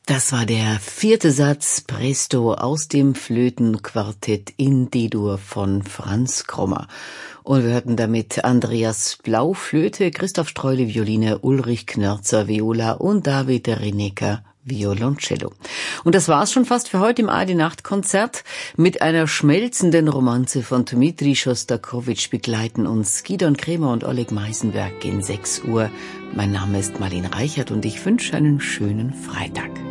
Das war der 4. Satz Presto aus dem Flötenquartett in D-Dur von Franz Krommer. Und wir hörten damit Andreas Blau Flöte, Christoph Streule Violine, Ulrich Knörzer Viola und David Rinecker Violoncello. Und das war's schon fast für heute im ARD-Nachtkonzert. Mit einer schmelzenden Romanze von Dmitri Schostakowitsch begleiten uns Gidon Kremer und Oleg Meisenberg gegen 6 Uhr. Mein Name ist Marlene Reichert und ich wünsche einen schönen Freitag.